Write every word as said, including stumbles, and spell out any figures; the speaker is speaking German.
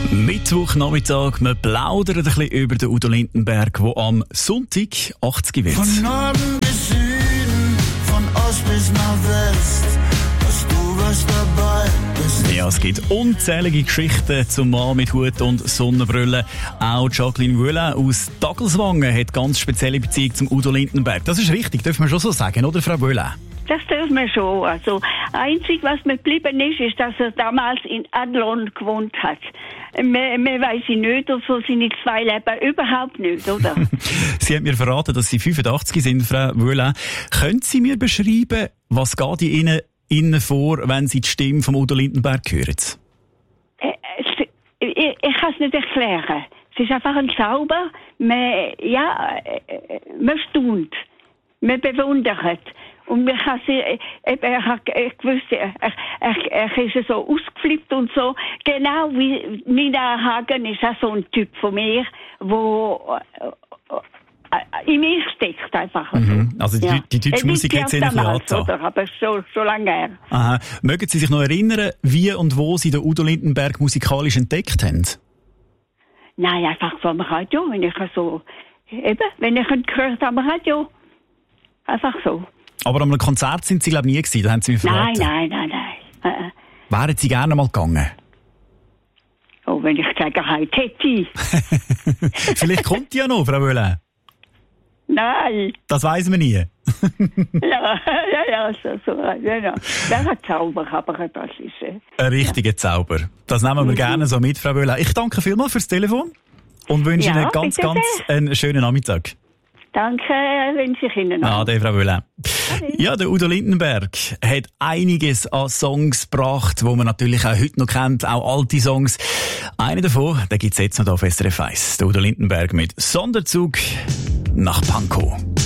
Mittwochnachmittag, wir plaudern ein bisschen über den Udo Lindenberg, der am Sonntag achtzig wird. Von Norden bis Süden, von Ost bis nach West, hast du was dabei? Ja, es gibt unzählige Geschichten zum Mann mit Hut und Sonnenbrille. Auch Jacqueline Wöhlen aus Dagelswangen hat ganz spezielle Beziehung zum Udo Lindenberg. Das ist richtig, dürfen wir schon so sagen, oder Frau Wöhlen? Das dürfen wir schon. Also, einzig, was mir geblieben ist, ist, dass er damals in Adlon gewohnt hat. Mehr, mehr weiss ich nicht, und so sind die zwei Leben überhaupt nicht, oder? Sie haben mir verraten, dass Sie fünfundachtzig sind, Frau Wöhlen. Können Sie mir beschreiben, was geht in Ihnen, Ihnen vor, wenn Sie die Stimme von Udo Lindenberg hören? Äh, es, ich ich kann es nicht erklären. Es ist einfach ein Zauber. Man, ja, äh, man staunt. Man bewundert. Und man kann sie, eben, er hat gewusst, er, er, er ist so ausgeflippt und so. Genau wie Nina Hagen ist auch so ein Typ von mir, wo äh, in mir steckt einfach. Mhm. Also die, ja. die deutsche Musik hat Sie nicht angetan. Aber schon, schon lange her. Aha. Mögen Sie sich noch erinnern, wie und wo Sie den Udo Lindenberg musikalisch entdeckt haben? Nein, einfach so am Radio, wenn ich so, eben, wenn ich ihn gehört habe am Radio. Einfach so. Aber an einem Konzert sind Sie, glaube ich, nie gewesen, da haben Sie mir verraten. Nein, nein, nein, nein. Äh. Wären Sie gerne mal gegangen? Oh, wenn ich sagen heute hätte. Vielleicht kommt die ja noch, Frau Wöhlen. Nein. Das weiss man nie. ja, ja, ja, so, so, ja. Das hat Zauber, aber das ist... Äh, Ein richtiger ja. Zauber. Das nehmen wir mhm. gerne so mit, Frau Wöhlen. Ich danke vielmals fürs Telefon und wünsche ja, Ihnen ganz, ganz einen schönen Nachmittag. Danke, wünsche ich Ihnen noch. Ah, der Frau Wöhlen. Ja, der Udo Lindenberg hat einiges an Songs gebracht, die man natürlich auch heute noch kennt, auch alte Songs. Einen davon, den gibt's jetzt noch auf S R F eins. Der Udo Lindenberg mit Sonderzug nach Pankow.